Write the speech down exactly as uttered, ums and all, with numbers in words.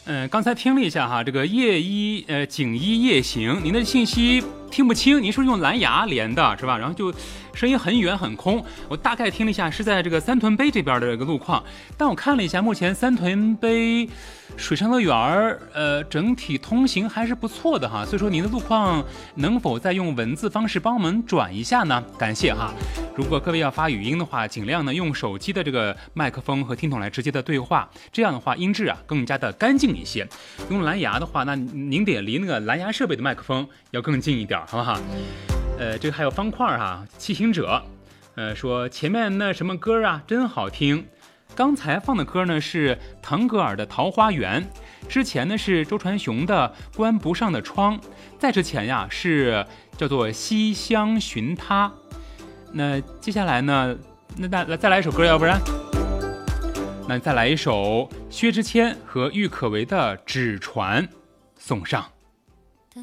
嗯、呃，刚才听了一下哈，这个夜一呃锦衣夜行，您的信息听不清，您是用蓝牙连的是吧？然后就声音很远很空。我大概听了一下，是在这个三屯碑这边的这个路况。但我看了一下，目前三屯碑水上乐园呃整体通行还是不错的哈。所以说您的路况能否再用文字方式帮我们转一下呢？感谢哈。如果各位要发语音的话，尽量呢用手机的这个麦克风和听筒来直接的对话，这样的话音质啊更加的干净一些。用蓝牙的话，那您得离那个蓝牙设备的麦克风要更近一点，好不好？呃，这个还有方块哈，骑行者，呃说前面那什么歌啊真好听。刚才放的歌呢是腾格尔的《桃花源》，之前呢是周传雄的《关不上的窗》，再之前呀是叫做《西厢寻他》。那接下来呢，那再再来一首歌，要不然，那再来一首薛之谦和郁可唯的《纸船》送上。